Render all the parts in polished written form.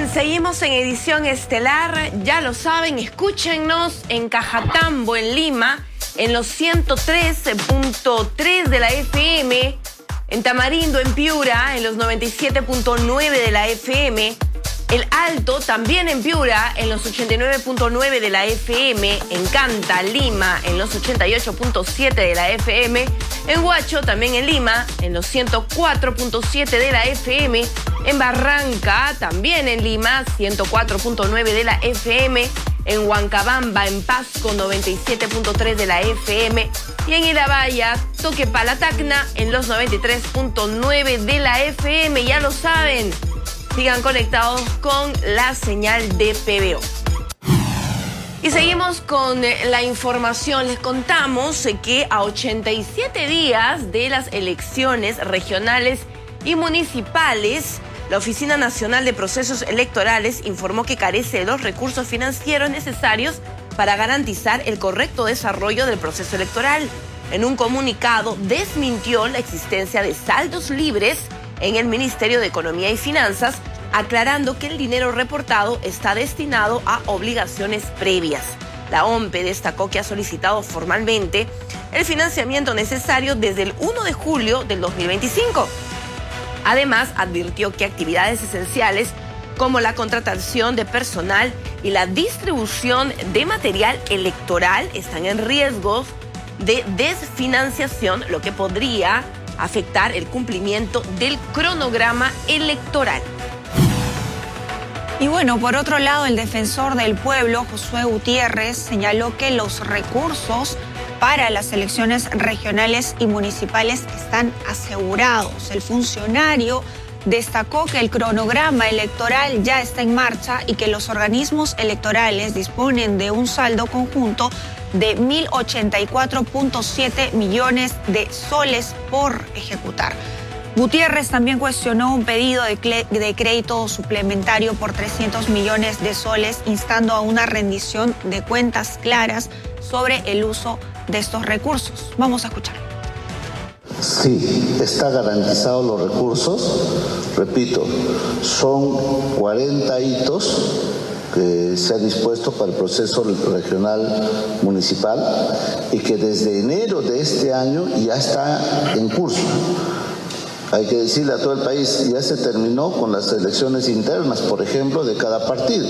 Seguimos en edición estelar, ya lo saben, escúchennos en Cajatambo, en Lima, en los 103.3 de la FM, en Tamarindo, en Piura, en los 97.9 de la FM, El Alto, también en Piura, en los 89.9 de la FM, en Canta, Lima, en los 88.7 de la FM, en Huacho, también en Lima, en los 104.7 de la FM, en Barranca, también en Lima, 104.9 de la FM, en Huancabamba, en Pasco, 97.3 de la FM, y en Irabaya, Toquepala, Tacna, en los 93.9 de la FM, ya lo saben. Sigan conectados con la señal de PBO. Y seguimos con la información. Les contamos que a 87 días de las elecciones regionales y municipales, la Oficina Nacional de Procesos Electorales informó que carece de los recursos financieros necesarios para garantizar el correcto desarrollo del proceso electoral. En un comunicado, desmintió la existencia de saldos libres en el Ministerio de Economía y Finanzas, aclarando que el dinero reportado está destinado a obligaciones previas. La OMPE destacó que ha solicitado formalmente el financiamiento necesario desde el 1 de julio del 2025. Además, advirtió que actividades esenciales como la contratación de personal y la distribución de material electoral están en riesgo de desfinanciación, lo que podría afectar el cumplimiento del cronograma electoral. Y bueno, por otro lado, el defensor del pueblo, Josué Gutiérrez, señaló que los recursos para las elecciones regionales y municipales están asegurados. El funcionario destacó que el cronograma electoral ya está en marcha y que los organismos electorales disponen de un saldo conjunto de 1.084.7 millones de soles por ejecutar. Gutiérrez también cuestionó un pedido de crédito suplementario por 300 millones de soles, instando a una rendición de cuentas claras sobre el uso de estos recursos. Vamos a escuchar. Sí, está garantizados los recursos. Repito, son 40 hitos que se ha dispuesto para el proceso regional municipal y que desde enero de este año ya está en curso. Hay que decirle a todo el país, ya se terminó con las elecciones internas, por ejemplo, de cada partido,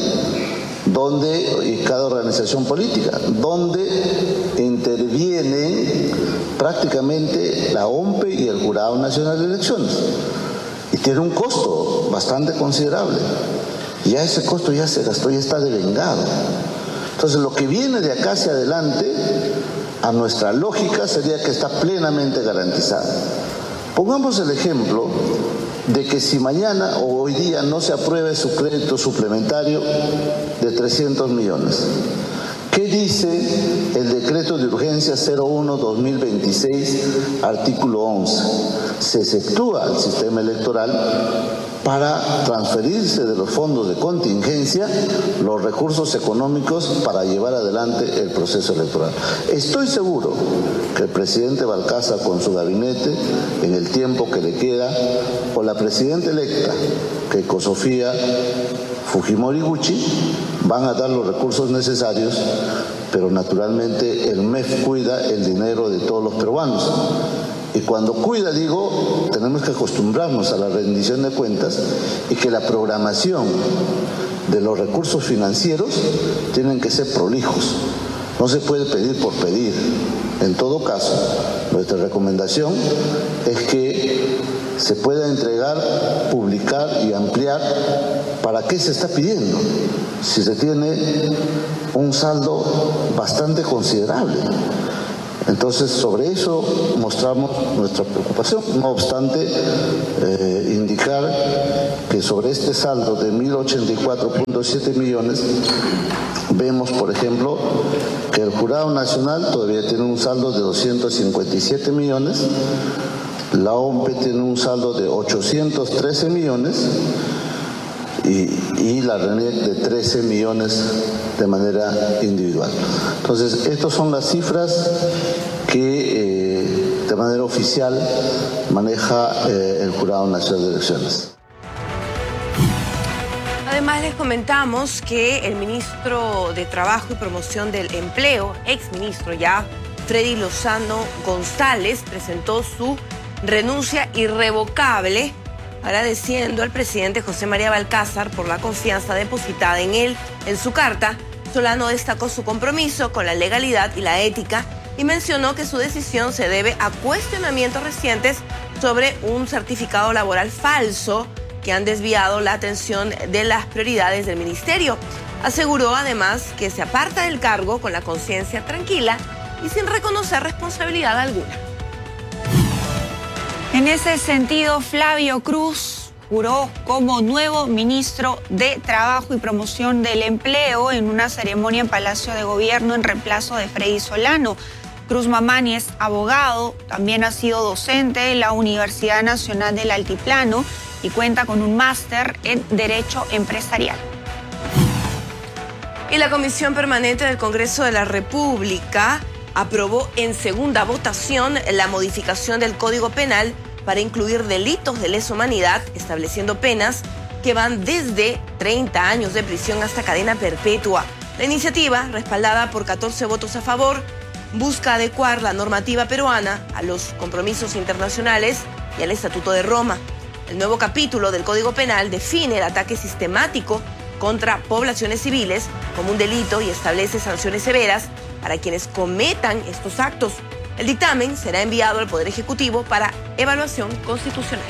y cada organización política, donde intervienen prácticamente la OMPE y el Jurado Nacional de Elecciones. Y tiene un costo bastante considerable. Ya ese costo ya se gastó, ya está devengado. Entonces, lo que viene de acá hacia adelante, a nuestra lógica, sería que está plenamente garantizado. Pongamos el ejemplo de que si mañana o hoy día no se apruebe su crédito suplementario de 300 millones. ¿Qué dice el decreto de urgencia 01-2026, artículo 11? Se exceptúa al sistema electoral para transferirse de los fondos de contingencia los recursos económicos para llevar adelante el proceso electoral. Estoy seguro que el presidente Balcázar con su gabinete, en el tiempo que le queda, o la presidenta electa, Keiko Sofía Fujimori Gucci, van a dar los recursos necesarios, pero naturalmente el MEF cuida el dinero de todos los peruanos. Y cuando cuida, digo, tenemos que acostumbrarnos a la rendición de cuentas y que la programación de los recursos financieros tienen que ser prolijos. No se puede pedir por pedir. En todo caso, nuestra recomendación es que se pueda entregar, publicar y ampliar para qué se está pidiendo, si se tiene un saldo bastante considerable. Entonces, sobre eso mostramos nuestra preocupación. No obstante, indicar que sobre este saldo de 1.084.7 millones, vemos, por ejemplo, que el Jurado Nacional todavía tiene un saldo de 257 millones, la OMPE tiene un saldo de 813 millones y la RENIEC de 13 millones de manera individual. Entonces, estas son las cifras que de manera oficial maneja el Jurado Nacional de Elecciones. Además, les comentamos que el ministro de Trabajo y Promoción del Empleo, exministro ya, Freddy Lozano González, presentó su renuncia irrevocable, agradeciendo al presidente José María Balcázar por la confianza depositada en él. En su carta, Solano destacó su compromiso con la legalidad y la ética y mencionó que su decisión se debe a cuestionamientos recientes sobre un certificado laboral falso que han desviado la atención de las prioridades del ministerio. Aseguró además que se aparta del cargo con la conciencia tranquila y sin reconocer responsabilidad alguna. En ese sentido, Flavio Cruz juró como nuevo ministro de Trabajo y Promoción del Empleo en una ceremonia en Palacio de Gobierno en reemplazo de Freddy Solano. Cruz Mamani es abogado, también ha sido docente en la Universidad Nacional del Altiplano y cuenta con un máster en Derecho Empresarial. Y la Comisión Permanente del Congreso de la República aprobó en segunda votación la modificación del Código Penal para incluir delitos de lesa humanidad, estableciendo penas que van desde 30 años de prisión hasta cadena perpetua. La iniciativa, respaldada por 14 votos a favor, busca adecuar la normativa peruana a los compromisos internacionales y al Estatuto de Roma. El nuevo capítulo del Código Penal define el ataque sistemático contra poblaciones civiles como un delito y establece sanciones severas para quienes cometan estos actos. El dictamen será enviado al Poder Ejecutivo para evaluación constitucional.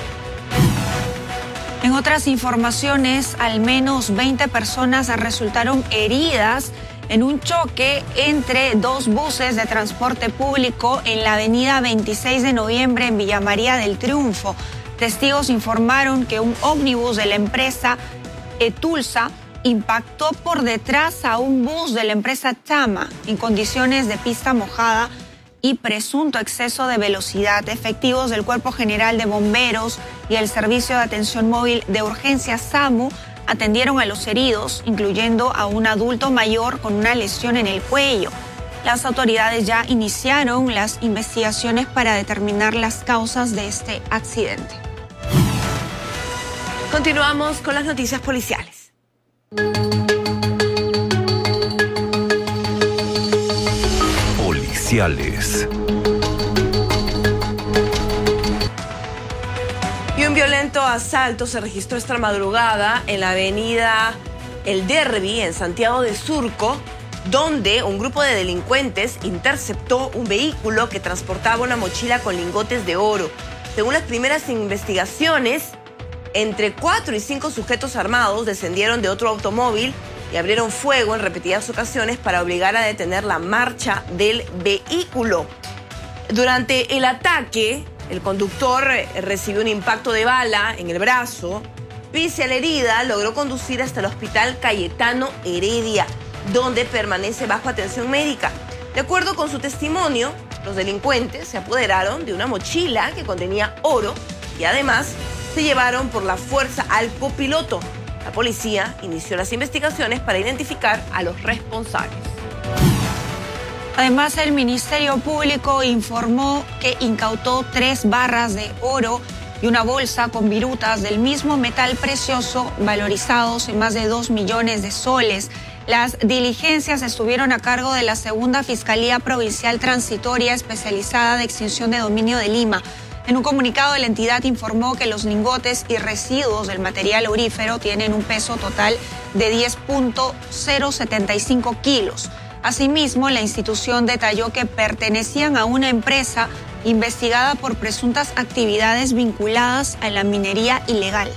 En otras informaciones, al menos 20 personas resultaron heridas en un choque entre dos buses de transporte público en la avenida 26 de noviembre en Villa María del Triunfo. Testigos informaron que un ómnibus de la empresa Etulsa impactó por detrás a un bus de la empresa Chama en condiciones de pista mojada y presunto exceso de velocidad. Efectivos del Cuerpo General de Bomberos y el Servicio de Atención Móvil de Urgencia SAMU atendieron a los heridos, incluyendo a un adulto mayor con una lesión en el cuello. Las autoridades ya iniciaron las investigaciones para determinar las causas de este accidente. Continuamos con las noticias policiales. Policiales. Y un violento asalto se registró esta madrugada en la avenida El Derby, en Santiago de Surco, donde un grupo de delincuentes interceptó un vehículo que transportaba una mochila con lingotes de oro. Según las primeras investigaciones, entre 4 y 5 sujetos armados descendieron de otro automóvil y abrieron fuego en repetidas ocasiones para obligar a detener la marcha del vehículo. Durante el ataque, el conductor recibió un impacto de bala en el brazo. Pese a la herida, logró conducir hasta el hospital Cayetano Heredia, donde permanece bajo atención médica. De acuerdo con su testimonio, los delincuentes se apoderaron de una mochila que contenía oro y además se llevaron por la fuerza al copiloto. La policía inició las investigaciones para identificar a los responsables. Además, el Ministerio Público informó que incautó 3 barras de oro y una bolsa con virutas del mismo metal precioso valorizados en más de 2 millones de soles. Las diligencias estuvieron a cargo de la Segunda Fiscalía Provincial Transitoria Especializada de Extinción de Dominio de Lima. En un comunicado, la entidad informó que los lingotes y residuos del material aurífero tienen un peso total de 10.075 kilos. Asimismo, la institución detalló que pertenecían a una empresa investigada por presuntas actividades vinculadas a la minería ilegal.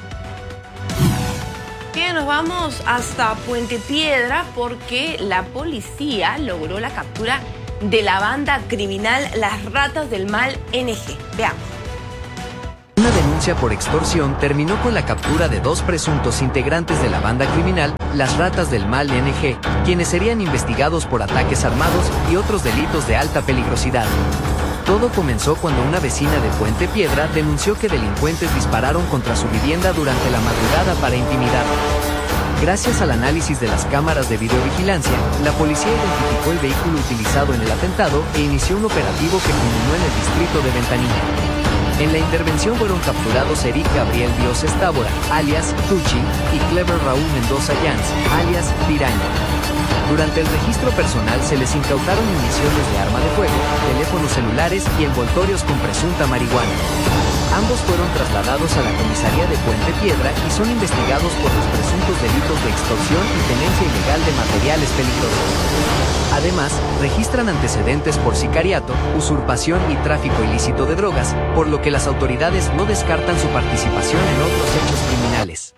Bien, nos vamos hasta Puente Piedra porque la policía logró la captura de la banda criminal Las Ratas del Mal NG. Veamos. Una denuncia por extorsión terminó con la captura de 2 presuntos integrantes de la banda criminal Las Ratas del Mal NG, quienes serían investigados por ataques armados y otros delitos de alta peligrosidad. Todo comenzó cuando una vecina de Puente Piedra denunció que delincuentes dispararon contra su vivienda durante la madrugada para intimidarla. Gracias al análisis de las cámaras de videovigilancia, la policía identificó el vehículo utilizado en el atentado e inició un operativo que culminó en el distrito de Ventanilla. En la intervención fueron capturados Eric Gabriel Dios Estábora, alias Tucci, y Clever Raúl Mendoza Llans, alias Piraña. Durante el registro personal se les incautaron municiones de arma de fuego, teléfonos celulares y envoltorios con presunta marihuana. Ambos fueron trasladados a la comisaría de Puente Piedra y son investigados por los presuntos delitos de extorsión y tenencia ilegal de materiales peligrosos. Además, registran antecedentes por sicariato, usurpación y tráfico ilícito de drogas, por lo que las autoridades no descartan su participación en otros hechos criminales.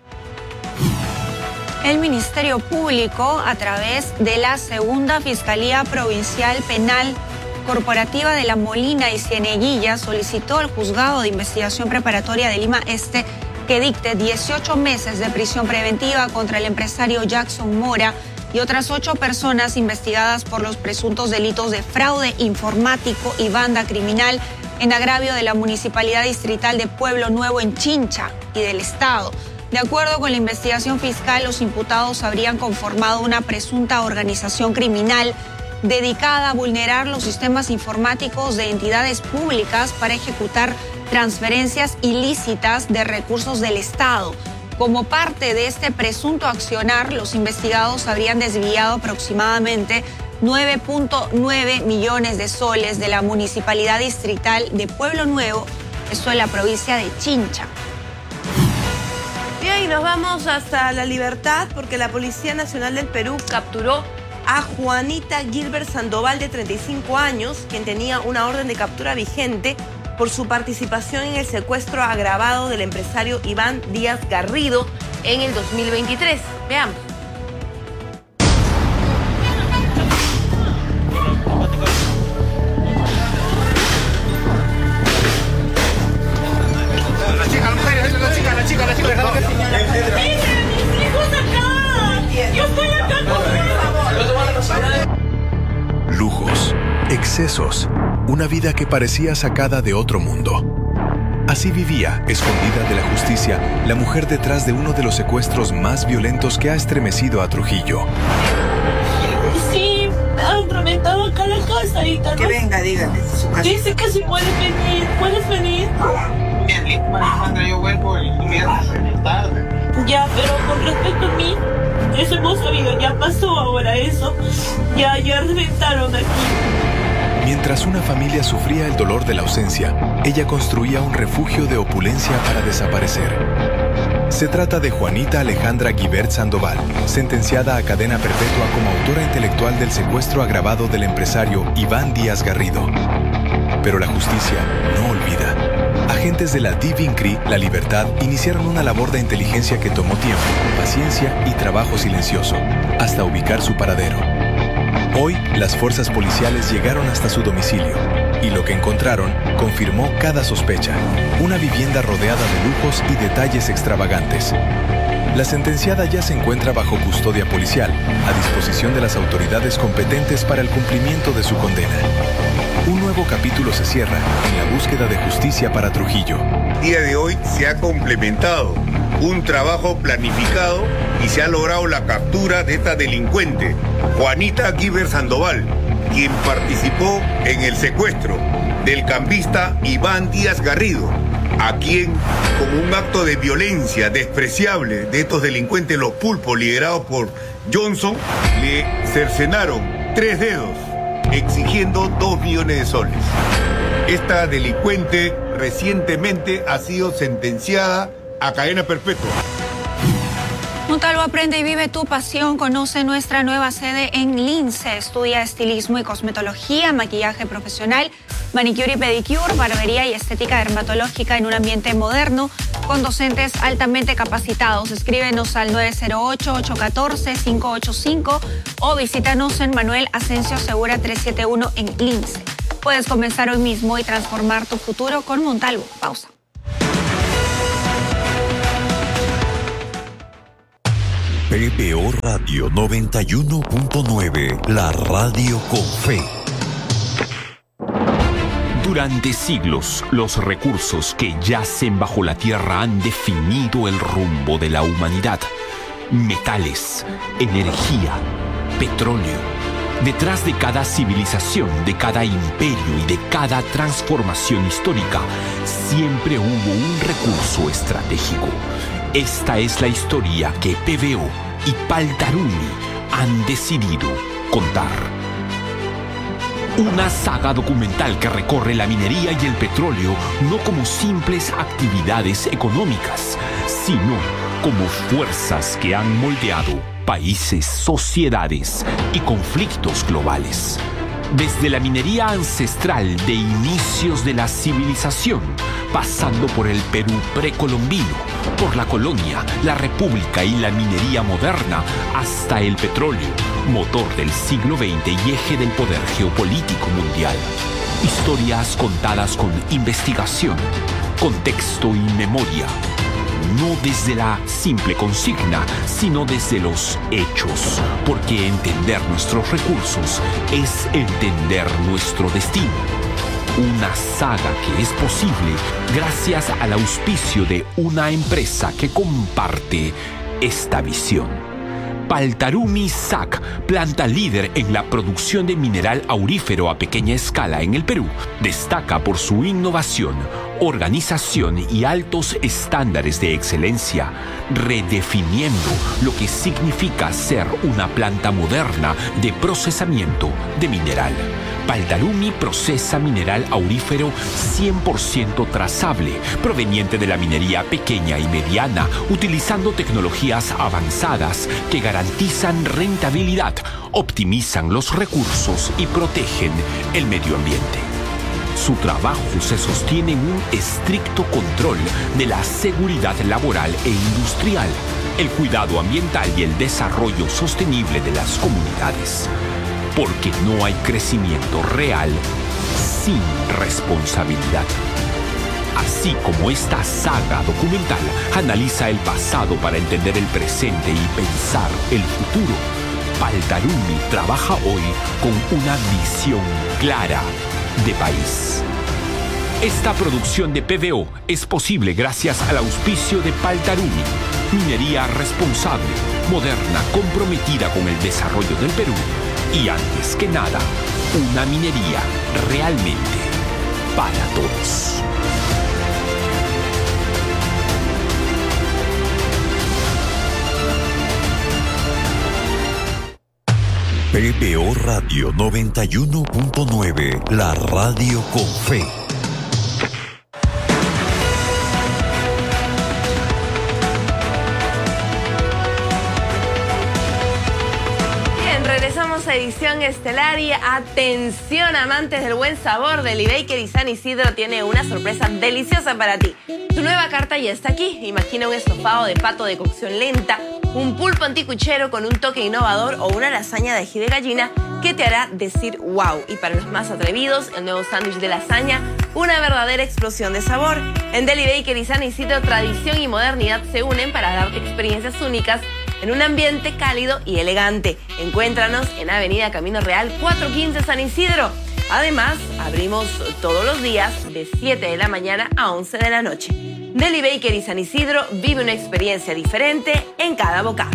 El Ministerio Público, a través de la Segunda Fiscalía Provincial Penal Corporativa de La Molina y Cieneguilla, solicitó al Juzgado de Investigación Preparatoria de Lima Este que dicte 18 meses de prisión preventiva contra el empresario Jackson Mora y otras 8 personas investigadas por los presuntos delitos de fraude informático y banda criminal en agravio de la Municipalidad Distrital de Pueblo Nuevo en Chincha y del Estado. De acuerdo con la investigación fiscal, los imputados habrían conformado una presunta organización criminal dedicada a vulnerar los sistemas informáticos de entidades públicas para ejecutar transferencias ilícitas de recursos del Estado. Como parte de este presunto accionar, los investigados habrían desviado aproximadamente 9.9 millones de soles de la Municipalidad Distrital de Pueblo Nuevo, esto en la provincia de Chincha. Bien, y nos vamos hasta La Libertad porque la Policía Nacional del Perú capturó a Juanita Gilbert Sandoval, de 35 años, quien tenía una orden de captura vigente por su participación en el secuestro agravado del empresario Iván Díaz Garrido en el 2023. Veamos. La chica. ¡Miren, mis hijos acá! ¡Yo estoy acá con... Lujos, excesos, una vida que parecía sacada de otro mundo. Así vivía, escondida de la justicia, la mujer detrás de uno de los secuestros más violentos que ha estremecido a Trujillo. Sí, me han reventado acá la casa ahorita. Que venga, dígale. Dice que si puedes venir, ¿puedes venir? Bien, Alejandra, yo vuelvo inmediatamente tarde. Ya, pero con respecto a mí, eso hemos sabido, ya pasó ahora eso. Ya reventaron aquí. Mientras una familia sufría el dolor de la ausencia, ella construía un refugio de opulencia para desaparecer. Se trata de Juanita Alejandra Gilbert Sandoval, sentenciada a cadena perpetua como autora intelectual del secuestro agravado del empresario Iván Díaz Garrido. Pero la justicia no olvida. Agentes de la DIVINCRI, La Libertad, iniciaron una labor de inteligencia que tomó tiempo, paciencia y trabajo silencioso, hasta ubicar su paradero. Hoy, las fuerzas policiales llegaron hasta su domicilio y lo que encontraron confirmó cada sospecha. Una vivienda rodeada de lujos y detalles extravagantes. La sentenciada ya se encuentra bajo custodia policial, a disposición de las autoridades competentes para el cumplimiento de su condena. Un nuevo capítulo se cierra en la búsqueda de justicia para Trujillo. El día de hoy se ha complementado un trabajo planificado y se ha logrado la captura de esta delincuente, Juanita Gilbert Sandoval, quien participó en el secuestro del cambista Iván Díaz Garrido, a quien, como un acto de violencia despreciable de estos delincuentes, los pulpos liderados por Johnson, le cercenaron 3 dedos, exigiendo 2 millones de soles. Esta delincuente recientemente ha sido sentenciada a cadena perpetua. Montalvo, aprende y vive tu pasión. Conoce nuestra nueva sede en Lince. Estudia estilismo y cosmetología, maquillaje profesional, manicure y pedicure, barbería y estética dermatológica en un ambiente moderno con docentes altamente capacitados. Escríbenos al 908-814-585 o visítanos en Manuel Asensio Segura 371 en Lince. Puedes comenzar hoy mismo y transformar tu futuro con Montalvo. Pausa. PPO Radio 91.9, la radio con fe. Durante siglos, los recursos que yacen bajo la tierra han definido el rumbo de la humanidad. Metales, energía, petróleo, Detrás de cada civilización, de cada imperio y de cada transformación histórica, siempre hubo un recurso estratégico. Esta es la historia que PBO y Paltarumi han decidido contar. Una saga documental que recorre la minería y el petróleo no como simples actividades económicas, sino como fuerzas que han moldeado países, sociedades y conflictos globales. Desde la minería ancestral de inicios de la civilización, pasando por el Perú precolombino, por la colonia, la república y la minería moderna, hasta el petróleo, motor del siglo XX y eje del poder geopolítico mundial. Historias contadas con investigación, contexto y memoria. No desde la simple consigna, sino desde los hechos, porque entender nuestros recursos es entender nuestro destino. Una saga que es posible gracias al auspicio de una empresa que comparte esta visión. Paltarumi SAC, planta líder en la producción de mineral aurífero a pequeña escala en el Perú, destaca por su innovación, organización y altos estándares de excelencia, redefiniendo lo que significa ser una planta moderna de procesamiento de mineral. Paltarumi procesa mineral aurífero 100% trazable, proveniente de la minería pequeña y mediana, utilizando tecnologías avanzadas que garantizan rentabilidad, optimizan los recursos y protegen el medio ambiente. Su trabajo se sostiene en un estricto control de la seguridad laboral e industrial, el cuidado ambiental y el desarrollo sostenible de las comunidades. Porque no hay crecimiento real sin responsabilidad. Así como esta saga documental analiza el pasado para entender el presente y pensar el futuro, Paltarumi trabaja hoy con una visión clara de país. Esta producción de PBO es posible gracias al auspicio de Paltarumi, minería responsable, moderna, comprometida con el desarrollo del Perú y, antes que nada, una minería realmente para todos. PBO Radio 91.9, la radio con fe. Regresamos a edición estelar y atención, amantes del buen sabor. Deli Baker y San Isidro tiene una sorpresa deliciosa para ti. Tu nueva carta ya está aquí. Imagina un estofado de pato de cocción lenta, un pulpo anticuchero con un toque innovador o una lasaña de ají de gallina que te hará decir wow. Y para los más atrevidos, el nuevo sándwich de lasaña, una verdadera explosión de sabor. En Deli Baker y San Isidro, tradición y modernidad se unen para darte experiencias únicas en un ambiente cálido y elegante. Encuéntranos en Avenida Camino Real 415 San Isidro. Además, abrimos todos los días de 7 de la mañana a 11 de la noche. Deli Baker y San Isidro, vive una experiencia diferente en cada bocado.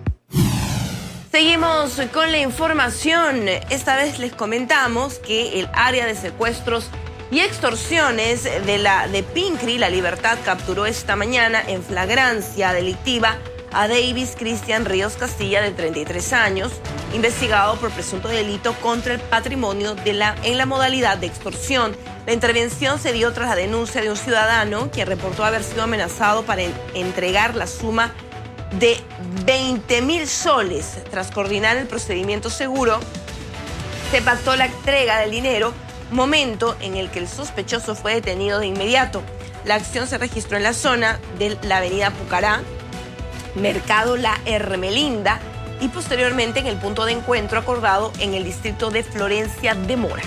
Seguimos con la información. Esta vez les comentamos que el área de secuestros y extorsiones de Pincri, La Libertad, capturó esta mañana en flagrancia delictiva a Davis Cristian Ríos Castilla, de 33 años, investigado por presunto delito contra el patrimonio en la modalidad de extorsión. La intervención se dio tras la denuncia de un ciudadano quien reportó haber sido amenazado para entregar la suma de 20.000 soles. Tras coordinar el procedimiento seguro, se pactó la entrega del dinero, momento en el que el sospechoso fue detenido de inmediato. La acción se registró en la zona de la avenida Pucará, Mercado La Hermelinda, y posteriormente en el punto de encuentro acordado en el distrito de Florencia de Mora.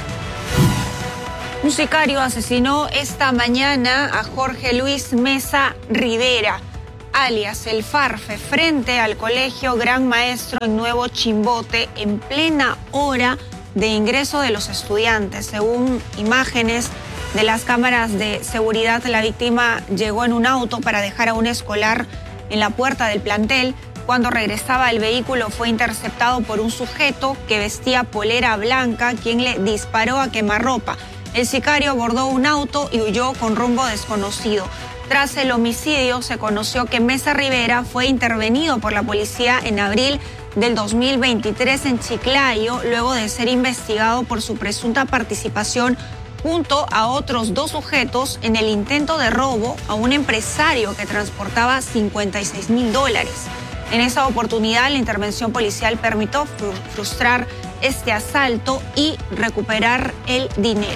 Un sicario asesinó esta mañana a Jorge Luis Mesa Rivera, alias El Farfe, frente al Colegio Gran Maestro en Nuevo Chimbote, en plena hora de ingreso de los estudiantes. Según imágenes de las cámaras de seguridad, la víctima llegó en un auto para dejar a un escolar en la puerta del plantel, Cuando regresaba al vehículo fue interceptado por un sujeto que vestía polera blanca, quien le disparó a quemarropa. El sicario abordó un auto y huyó con rumbo desconocido. Tras el homicidio, se conoció que Mesa Rivera fue intervenido por la policía en abril del 2023 en Chiclayo, luego de ser investigado por su presunta participación junto a otros 2 sujetos en el intento de robo a un empresario que transportaba $56,000. En esa oportunidad, la intervención policial permitió frustrar este asalto y recuperar el dinero.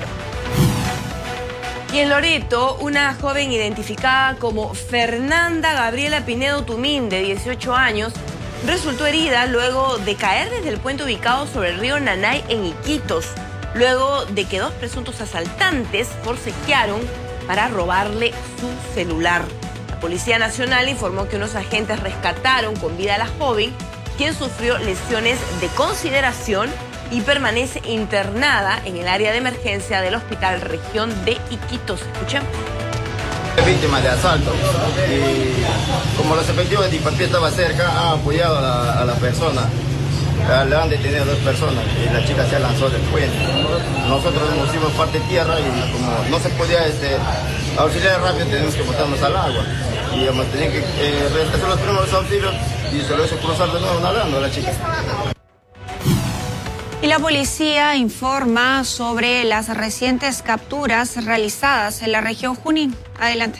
Y en Loreto, una joven identificada como Fernanda Gabriela Pinedo Tumín, de 18 años, resultó herida luego de caer desde el puente ubicado sobre el río Nanay en Iquitos, luego de que 2 presuntos asaltantes forcejearon para robarle su celular. La Policía Nacional informó que unos agentes rescataron con vida a la joven, quien sufrió lesiones de consideración y permanece internada en el área de emergencia del Hospital Región de Iquitos. Escuchemos. Víctima de asalto, y como los efectivos de Ipapi estaban cerca, han apoyado a la persona. Le han detenido a 2 personas y la chica se lanzó del puente. Nosotros nos hicimos parte de tierra y como no se podía auxiliar rápido, tenemos que botarnos al agua. Y hemos tenido que hacer los primeros auxilios y se lo hizo cruzar de nuevo nadando a la chica. Y la policía informa sobre las recientes capturas realizadas en la región Junín. Adelante.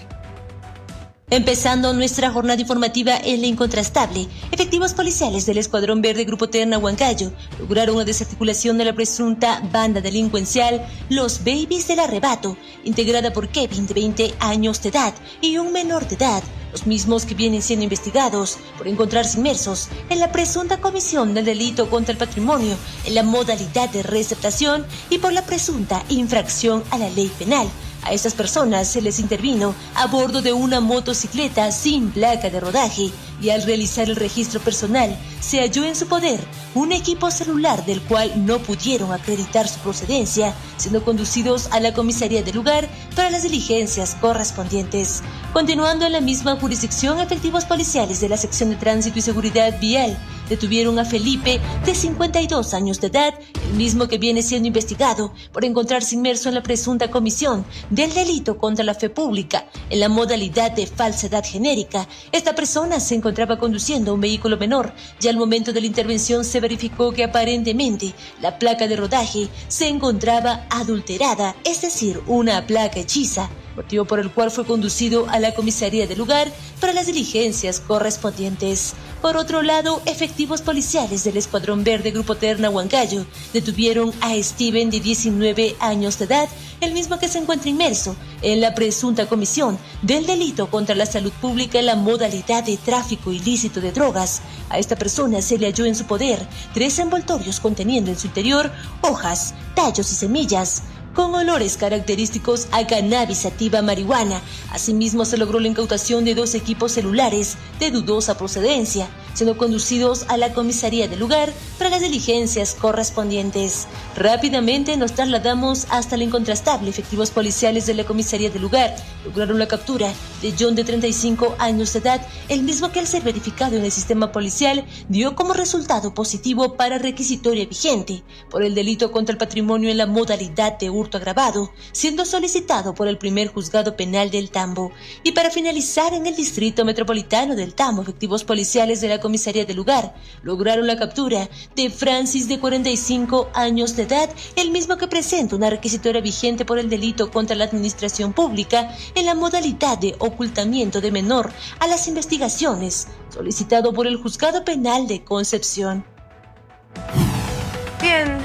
Empezando nuestra jornada informativa en la incontrastable, efectivos policiales del Escuadrón Verde Grupo Terna Huancayo lograron la desarticulación de la presunta banda delincuencial Los Babies del Arrebato, integrada por Kevin, de 20 años de edad, y un menor de edad, los mismos que vienen siendo investigados por encontrarse inmersos en la presunta comisión del delito contra el patrimonio en la modalidad de receptación y por la presunta infracción a la ley penal. A estas personas se les intervino a bordo de una motocicleta sin placa de rodaje y al realizar el registro personal se halló en su poder un equipo celular del cual no pudieron acreditar su procedencia, siendo conducidos a la comisaría del lugar para las diligencias correspondientes. Continuando en la misma jurisdicción, efectivos policiales de la sección de Tránsito y Seguridad Vial detuvieron a Felipe, de 52 años de edad, el mismo que viene siendo investigado por encontrarse inmerso en la presunta comisión del delito contra la fe pública en la modalidad de falsedad genérica. Esta persona se encontraba conduciendo un vehículo menor y al momento de la intervención se verificó que aparentemente la placa de rodaje se encontraba adulterada, es decir, una placa hechiza, motivo por el cual fue conducido a la comisaría del lugar para las diligencias correspondientes. Por otro lado, efectivos policiales del Escuadrón Verde Grupo Terna Huancayo detuvieron a Steven, de 19 años de edad, el mismo que se encuentra inmerso en la presunta comisión del delito contra la salud pública en la modalidad de tráfico ilícito de drogas. A esta persona se le halló en su poder 3 envoltorios conteniendo en su interior hojas, tallos y semillas con olores característicos a cannabis sativa marihuana. Asimismo, se logró la incautación de 2 equipos celulares de dudosa procedencia, siendo conducidos a la comisaría del lugar para las diligencias correspondientes. Rápidamente nos trasladamos hasta el incontrastable. Efectivos policiales de la comisaría del lugar lograron la captura de John, de 35 años de edad, el mismo que al ser verificado en el sistema policial dio como resultado positivo para requisitoria vigente por el delito contra el patrimonio en la modalidad de hurto agravado, siendo solicitado por el primer juzgado penal del Tambo. Y para finalizar, en el distrito metropolitano del Tambo, efectivos policiales de la comisaría del lugar lograron la captura de Francis, de 45 años de edad, el mismo que presenta una requisitoria vigente por el delito contra la administración pública en la modalidad de ocultamiento de menor a las investigaciones, solicitado por el juzgado penal de Concepción. Bien.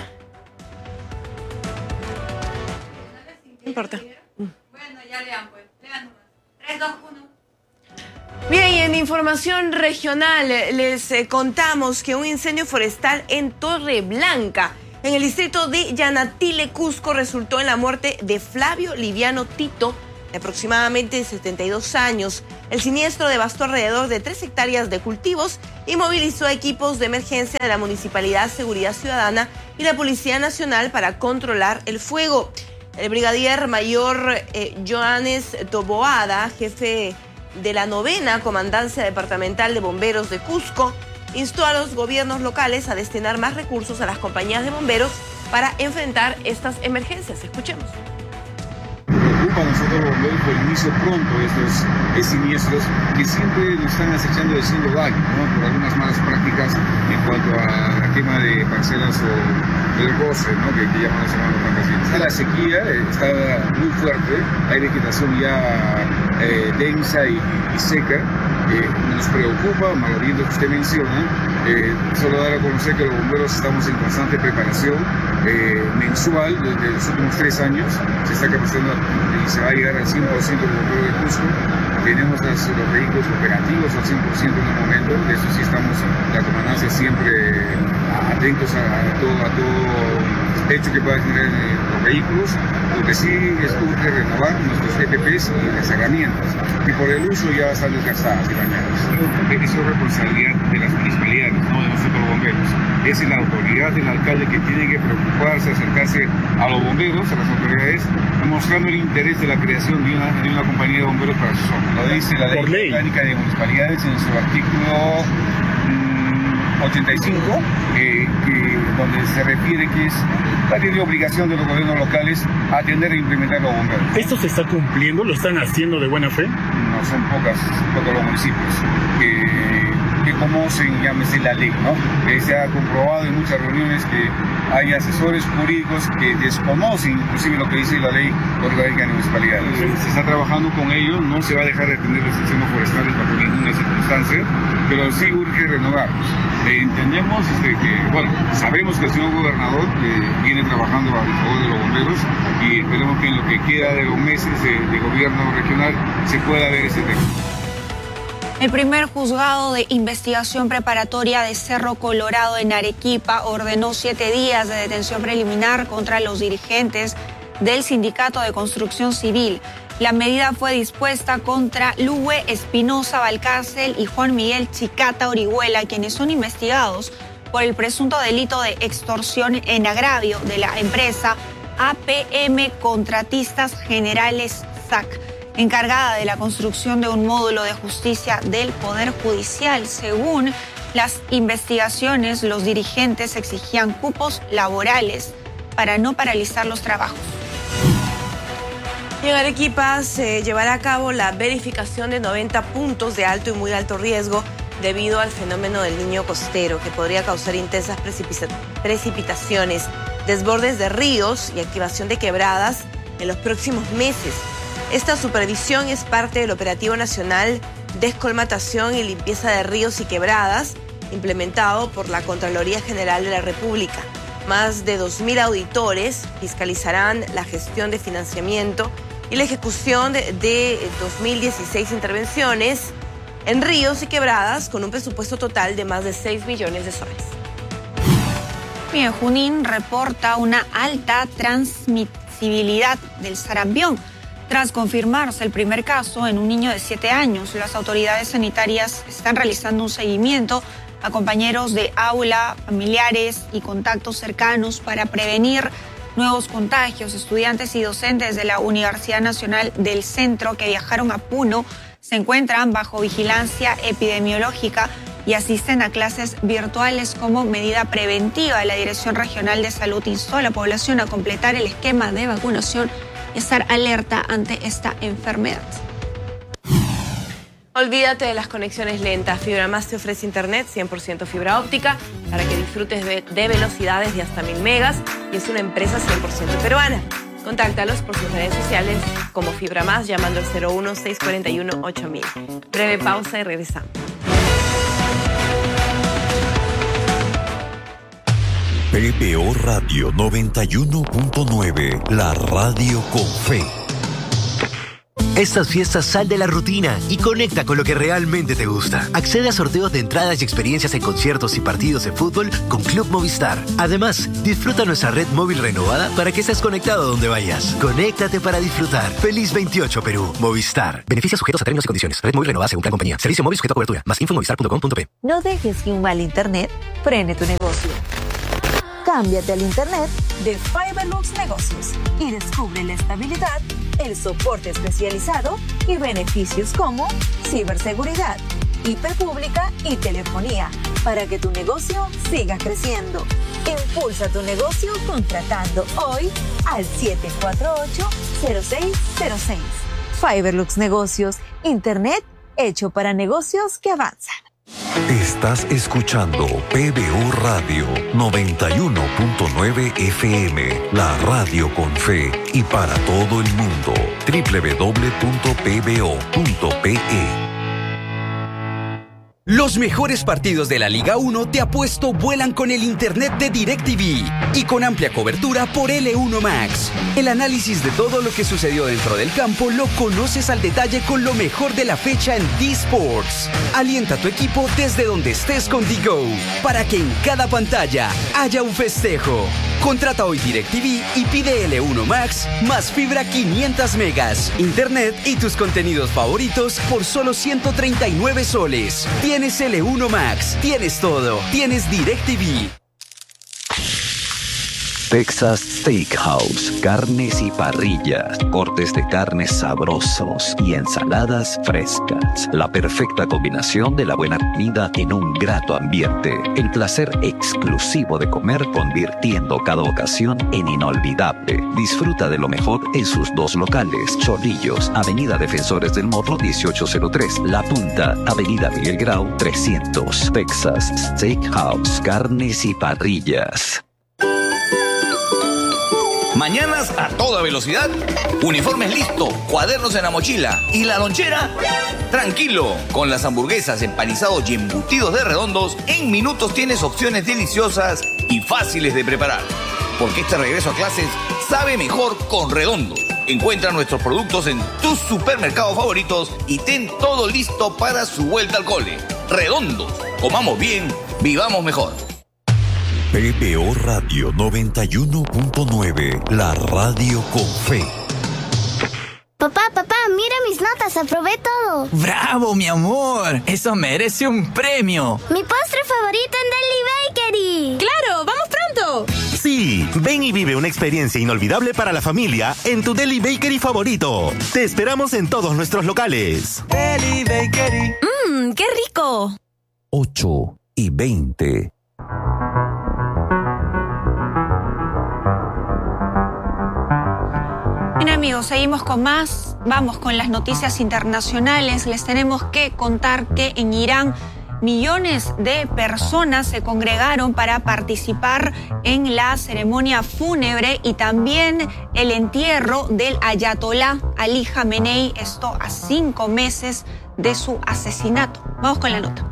No importa. Bueno, ya lean pues. Lean nomás. 3, 2, 1. Bien, y en información regional les contamos que un incendio forestal en Torre Blanca, en el distrito de Yanatile, Cusco, resultó en la muerte de Flavio Liviano Tito, de aproximadamente 72 años. El siniestro devastó alrededor de 3 hectáreas de cultivos y movilizó a equipos de emergencia de la Municipalidad Seguridad Ciudadana y la Policía Nacional para controlar el fuego. El brigadier mayor Joanes Toboada, jefe de la 9ª Comandancia Departamental de Bomberos de Cusco instó a los gobiernos locales a destinar más recursos a las compañías de bomberos para enfrentar estas emergencias. Escuchemos. Preocupa a nosotros los bomberos por el inicio pronto de estos siniestros que siempre nos están acechando y haciendo daño, ¿no? Por algunas malas prácticas en cuanto a la quema de parcelas o del roce, ¿no? que llaman los hermanos campesinos. La sequía está muy fuerte, hay vegetación ya densa y seca. Nos preocupa, maloriento que usted menciona, solo dar a conocer que los bomberos estamos en constante preparación mensual desde los últimos 3 años, se está capacitando y se va a llegar al 100% del bombero de Cusco. Tenemos los vehículos operativos al 100% en el momento, de eso sí estamos, la comandancia siempre atentos a todo hecho que pueda generar los vehículos. Lo que sí es urge renovar nuestros EPPs y las herramientas, y por el uso ya están desgastadas y dañadas. Es responsabilidad de las municipalidades, no de nosotros los bomberos. Es la autoridad del alcalde que tiene que preocuparse, acercarse a los bomberos, a las autoridades, mostrando el interés de la creación de una compañía de bomberos para su zona. Lo dice la Ley Orgánica de Municipalidades en su artículo 85, donde se refiere que es la de obligación de los gobiernos locales atender e implementar los bomberos. ¿Esto se está cumpliendo? ¿Lo están haciendo de buena fe? No, son pocos los municipios que conocen, llámese, la ley, ¿no? Se ha comprobado en muchas reuniones que hay asesores jurídicos que desconocen inclusive lo que dice la Ley Orgánica de Municipalidades. Se está trabajando con ellos, no se va a dejar de tener restricciones forestales bajo ninguna circunstancia, pero sí urge renovarlos. Entendemos sabemos que el señor gobernador viene trabajando a favor de los bomberos y esperemos que en lo que queda de los meses de gobierno regional se pueda ver ese tema. El primer juzgado de investigación preparatoria de Cerro Colorado en Arequipa ordenó 7 días de detención preliminar contra los dirigentes del Sindicato de Construcción Civil. La medida fue dispuesta contra Lugue Espinosa Valcárcel y Juan Miguel Chicata Orihuela, quienes son investigados por el presunto delito de extorsión en agravio de la empresa APM Contratistas Generales SAC, encargada de la construcción de un módulo de justicia del Poder Judicial. Según las investigaciones, los dirigentes exigían cupos laborales para no paralizar los trabajos. Y en Arequipa se llevará a cabo la verificación de 90 puntos de alto y muy alto riesgo debido al fenómeno del Niño Costero, que podría causar intensas precipitaciones, desbordes de ríos y activación de quebradas en los próximos meses. Esta supervisión es parte del Operativo Nacional Descolmatación y Limpieza de Ríos y Quebradas, implementado por la Contraloría General de la República. Más de 2.000 auditores fiscalizarán la gestión de financiamiento y la ejecución de 2.016 intervenciones en ríos y quebradas, con un presupuesto total de más de 6 millones de soles. Bien, Junín reporta una alta transmisibilidad del sarampión. Tras confirmarse el primer caso en un niño de 7 años, las autoridades sanitarias están realizando un seguimiento a compañeros de aula, familiares y contactos cercanos para prevenir nuevos contagios. Estudiantes y docentes de la Universidad Nacional del Centro que viajaron a Puno se encuentran bajo vigilancia epidemiológica y asisten a clases virtuales como medida preventiva. La Dirección Regional de Salud instó a la población a completar el esquema de vacunación y estar alerta ante esta enfermedad. Olvídate de las conexiones lentas. Fibra Más te ofrece internet 100% fibra óptica para que disfrutes de velocidades de hasta 1000 megas y es una empresa 100% peruana. Contáctalos por sus redes sociales como Fibra Más llamando al 01-641-8000. Breve pausa y regresamos. PBO Radio 91.9, la radio con fe. Estas fiestas sal de la rutina y conecta con lo que realmente te gusta. Accede a sorteos de entradas y experiencias en conciertos y partidos de fútbol con Club Movistar. Además, disfruta nuestra red móvil renovada para que estés conectado donde vayas. Conéctate para disfrutar. Feliz 28 Perú. Movistar. Beneficios sujetos a términos y condiciones. Red móvil renovada según plan compañía. Servicio móvil sujeto a cobertura. Más info en movistar.com.p. No dejes que un mal internet frene tu negocio. Cámbiate al Internet de Fiberlux Negocios y descubre la estabilidad, el soporte especializado y beneficios como ciberseguridad, IP pública y telefonía para que tu negocio siga creciendo. Impulsa tu negocio contratando hoy al 748-0606. Fiberlux Negocios, Internet hecho para negocios que avanzan. Estás escuchando PBO Radio 91.9 FM, la radio con fe y para todo el mundo. www.pbo.pe. Los mejores partidos de la Liga 1 te apuesto vuelan con el internet de DirecTV y con amplia cobertura por L1 Max. El análisis de todo lo que sucedió dentro del campo lo conoces al detalle con lo mejor de la fecha en D-Sports. Alienta a tu equipo desde donde estés con DGO para que en cada pantalla haya un festejo. Contrata hoy DirecTV y pide L1 Max más fibra 500 megas, internet y tus contenidos favoritos por solo 139 soles. Tienes L1 Max, tienes todo, tienes DirecTV. Texas Steakhouse, carnes y parrillas, cortes de carnes sabrosos y ensaladas frescas. La perfecta combinación de la buena comida en un grato ambiente. El placer exclusivo de comer convirtiendo cada ocasión en inolvidable. Disfruta de lo mejor en sus dos locales. Chorrillos, Avenida Defensores del Morro 1803. La Punta, Avenida Miguel Grau 300. Texas Steakhouse, carnes y parrillas. Mañanas a toda velocidad, uniformes listo, cuadernos en la mochila y la lonchera. Tranquilo, con las hamburguesas, empanizados y embutidos de Redondos, en minutos tienes opciones deliciosas y fáciles de preparar. Porque este regreso a clases sabe mejor con Redondos. Encuentra nuestros productos en tus supermercados favoritos y ten todo listo para su vuelta al cole. Redondos, comamos bien, vivamos mejor. PBO Radio 91.9, la radio con fe. Papá, mira mis notas, aprobé todo. ¡Bravo, mi amor! ¡Eso merece un premio! ¡Mi postre favorito en Deli Bakery! ¡Claro! ¡Vamos pronto! Sí, ven y vive una experiencia inolvidable para la familia en tu Deli Bakery favorito. Te esperamos en todos nuestros locales. Deli Bakery. ¡Qué rico! 8:20. Bien, amigos, seguimos con más. Vamos con las noticias internacionales. Les tenemos que contar que en Irán millones de personas se congregaron para participar en la ceremonia fúnebre y también el entierro del ayatolá Ali Jamenei, esto a 5 meses de su asesinato. Vamos con la nota.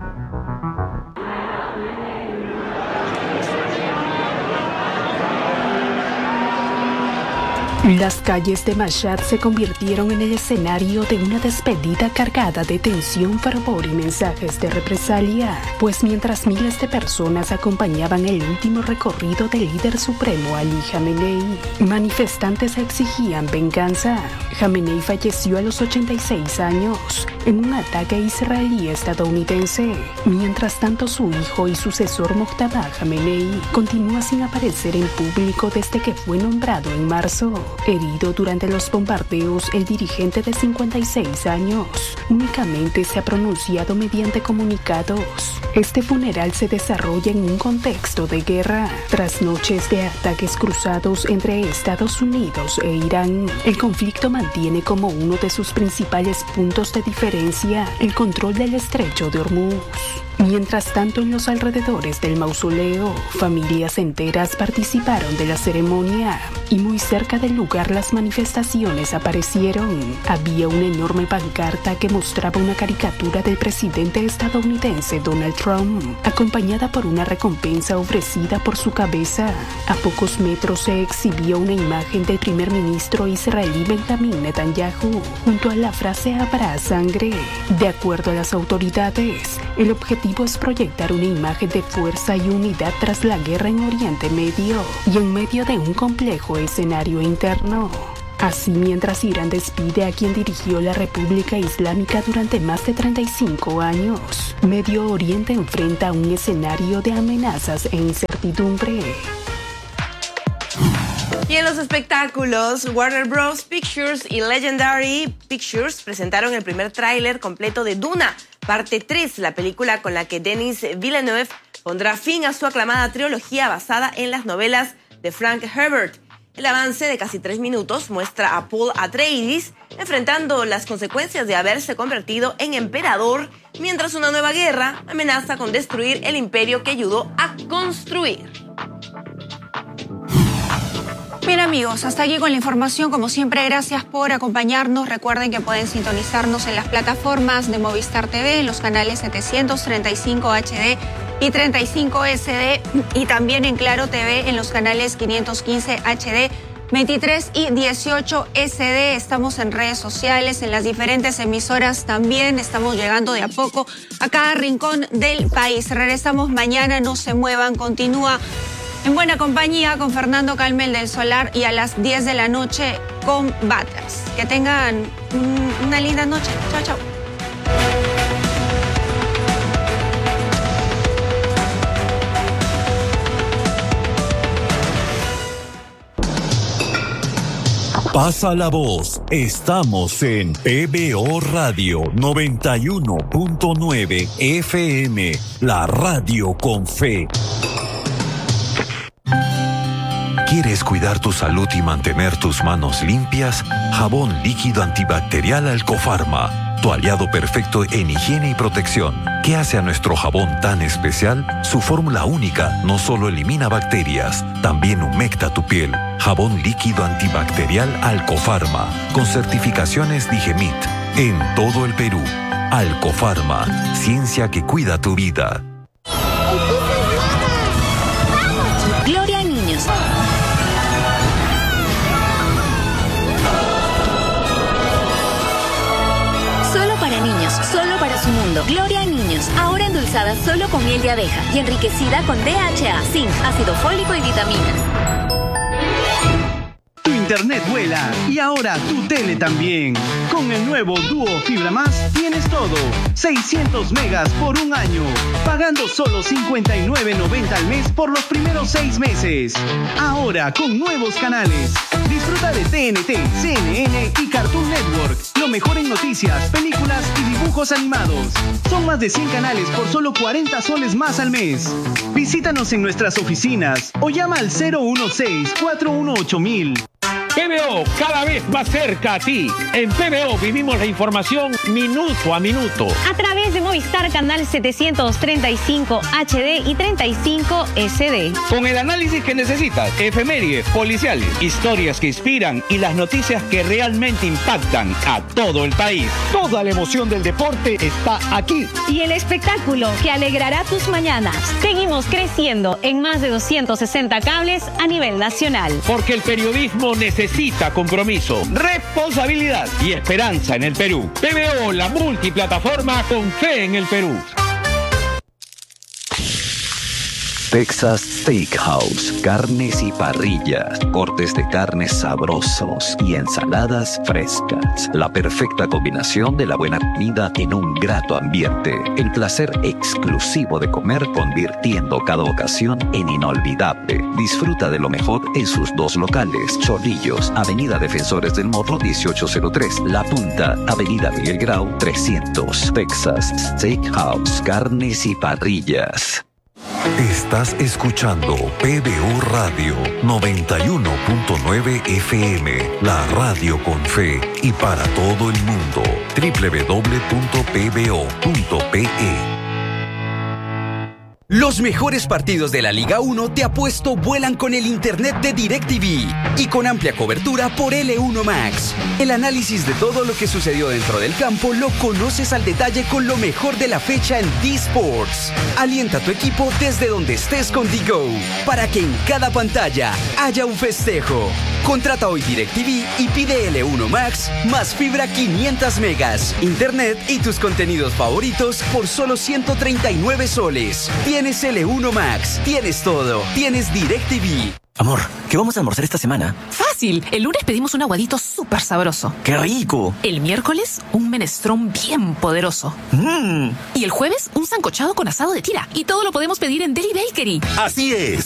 Las calles de Mashhad se convirtieron en el escenario de una despedida cargada de tensión, fervor y mensajes de represalia, pues mientras miles de personas acompañaban el último recorrido del líder supremo Ali Jamenei, manifestantes exigían venganza. Jamenei falleció a los 86 años en un ataque israelí-estadounidense. Mientras tanto, su hijo y sucesor Mojtaba Jamenei continúa sin aparecer en público desde que fue nombrado en marzo. Herido durante los bombardeos, el dirigente de 56 años únicamente se ha pronunciado mediante comunicados. Este funeral se desarrolla en un contexto de guerra. Tras noches de ataques cruzados entre Estados Unidos e Irán, el conflicto mantiene como uno de sus principales puntos de diferencia el control del estrecho de Hormuz. Mientras tanto, en los alrededores del mausoleo, familias enteras participaron de la ceremonia y muy cerca del lugar las manifestaciones aparecieron. Había una enorme pancarta que mostraba una caricatura del presidente estadounidense Donald Trump, acompañada por una recompensa ofrecida por su cabeza. A pocos metros se exhibía una imagen del primer ministro israelí Benjamin Netanyahu, junto a la frase "habrá sangre". De acuerdo a las autoridades, el objetivo es proyectar una imagen de fuerza y unidad tras la guerra en Oriente Medio y en medio de un complejo escenario interno. Así, mientras Irán despide a quien dirigió la República Islámica durante más de 35 años, Medio Oriente enfrenta un escenario de amenazas e incertidumbre. Y en los espectáculos, Warner Bros. Pictures y Legendary Pictures presentaron el primer tráiler completo de Duna, parte 3, la película con la que Denis Villeneuve pondrá fin a su aclamada trilogía basada en las novelas de Frank Herbert. El avance de casi 3 minutos muestra a Paul Atreides enfrentando las consecuencias de haberse convertido en emperador, mientras una nueva guerra amenaza con destruir el imperio que ayudó a construir. Bien amigos, hasta aquí con la información. Como siempre, gracias por acompañarnos. Recuerden que pueden sintonizarnos en las plataformas de Movistar TV, en los canales 735 HD y 35 SD, y también en Claro TV en los canales 515 HD, 23 y 18 SD. Estamos en redes sociales, en las diferentes emisoras también. Estamos llegando de a poco a cada rincón del país. Regresamos mañana, no se muevan, continúa en buena compañía con Fernando Calmel del Solar y a las 10 de la noche con Butters. Que tengan una linda noche. Chao, chao. Pasa la voz. Estamos en PBO Radio 91.9 FM, la radio con fe. ¿Quieres cuidar tu salud y mantener tus manos limpias? Jabón líquido antibacterial Alcofarma, tu aliado perfecto en higiene y protección. ¿Qué hace a nuestro jabón tan especial? Su fórmula única no solo elimina bacterias, también humecta tu piel. Jabón líquido antibacterial Alcofarma, con certificaciones Digemit, en todo el Perú. Alcofarma, ciencia que cuida tu vida. Gloria a niños. Solo para niños, solo para su mundo. Gloria a niños, ahora endulzada solo con miel de abeja y enriquecida con DHA, zinc, ácido fólico y vitaminas. Tu internet vuela y ahora tu tele también. Con el nuevo Duo Fibra Más tienes todo. 600 megas por un año, pagando solo $59.90 al mes por los primeros 6 meses. Ahora con nuevos canales. Disfruta de TNT, CNN y Cartoon Network. Lo mejor en noticias, películas y dibujos animados. Son más de 100 canales por solo 40 soles más al mes. Visítanos en nuestras oficinas o llama al 016-418-1000. PBO, cada vez más cerca a ti. En PBO vivimos la información minuto a minuto. A través de Movistar Canal 735 HD y 35 SD. Con el análisis que necesitas, efemérides, policiales, historias que inspiran y las noticias que realmente impactan a todo el país. Toda la emoción del deporte está aquí. Y el espectáculo que alegrará tus mañanas. Seguimos creciendo en más de 260 cables a nivel nacional. Porque el periodismo necesita compromiso, responsabilidad y esperanza en el Perú. PBO, la multiplataforma con fe en el Perú. Texas Steakhouse, carnes y parrillas, cortes de carnes sabrosos y ensaladas frescas. La perfecta combinación de la buena comida en un grato ambiente. El placer exclusivo de comer, convirtiendo cada ocasión en inolvidable. Disfruta de lo mejor en sus 2 locales. Chorrillos, Avenida Defensores del Morro 1803. La Punta, Avenida Miguel Grau 300. Texas Steakhouse, carnes y parrillas. Estás escuchando PBO Radio 91.9 FM, la radio con fe y para todo el mundo. www.pbo.pe. Los mejores partidos de la Liga 1 te apuesto vuelan con el internet de DirecTV y con amplia cobertura por L1 Max. El análisis de todo lo que sucedió dentro del campo lo conoces al detalle con lo mejor de la fecha en D-Sports. Alienta a tu equipo desde donde estés con DiGo para que en cada pantalla haya un festejo. Contrata hoy DirecTV y pide L1 Max más fibra 500 megas, internet y tus contenidos favoritos por solo 139 soles. Tienes L1 Max, tienes todo, tienes DirecTV. Amor, ¿qué vamos a almorzar esta semana? Fácil, el lunes pedimos un aguadito súper sabroso. ¡Qué rico! El miércoles, un menestrón bien poderoso. Y el jueves, un sancochado con asado de tira. Y todo lo podemos pedir en Deli Bakery. Así es,